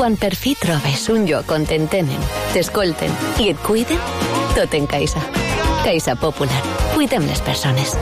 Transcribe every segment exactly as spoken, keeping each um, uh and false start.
Quan per fi trobes un lloc on t'entenen, t'escolten i et cuiden, tot en Caixa. Caixa Popular. Cuidem les persones.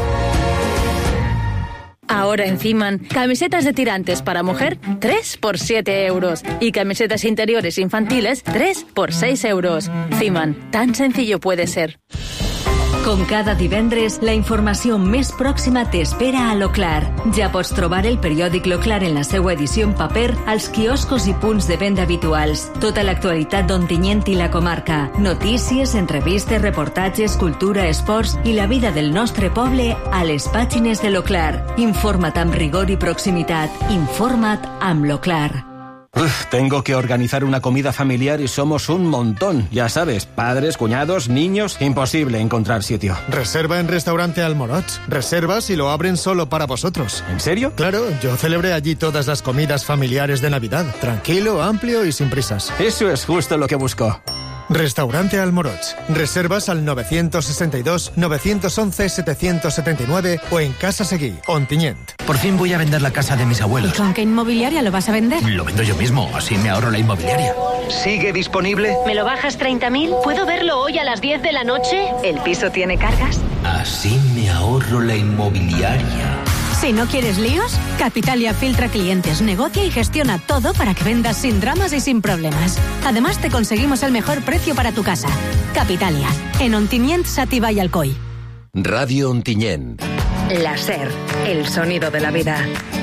Ahora en Ciman, camisetas de tirantes para mujer, tres por siete euros. Y camisetas interiores infantiles, tres por seis euros. Ciman, tan sencillo puede ser. Com cada divendres, la informació més pròxima t'espera a l'Oclar. Ja pots trobar el periòdic L'Oclar en la seva edició en paper als quioscos i punts de venda habituals. Tota l'actualitat d'Ontinyent i la comarca. Notícies, entrevistes, reportatges, cultura, esports i la vida del nostre poble a les pàgines de l'Oclar. Informa't amb rigor i proximitat. Informa't amb l'Oclar. Uf, tengo que organizar una comida familiar y somos un montón. Ya sabes, padres, cuñados, niños, imposible encontrar sitio. Reserva en Restaurante Almorots. Reservas y lo abren solo para vosotros. ¿En serio? Claro, yo celebré allí todas las comidas familiares de Navidad. Tranquilo, amplio y sin prisas. Eso es justo lo que busco. Restaurante Almorots. Reservas al nueve seis dos, nueve once, siete siete nueve o en Casa Seguí, Ontinyent. Por fin voy a vender la casa de mis abuelos. ¿Y con qué inmobiliaria lo vas a vender? Lo vendo yo mismo, así me ahorro la inmobiliaria. ¿Sigue disponible? ¿Me lo bajas treinta mil? ¿Puedo verlo hoy a las diez de la noche? ¿El piso tiene cargas? Así me ahorro la inmobiliaria. Si no quieres líos, Capitalia filtra clientes, negocia y gestiona todo para que vendas sin dramas y sin problemas. Además, te conseguimos el mejor precio para tu casa. Capitalia, en Ontinyent, Xàtiva i Alcoi. Radio Ontinyent. La SER, el sonido de la vida.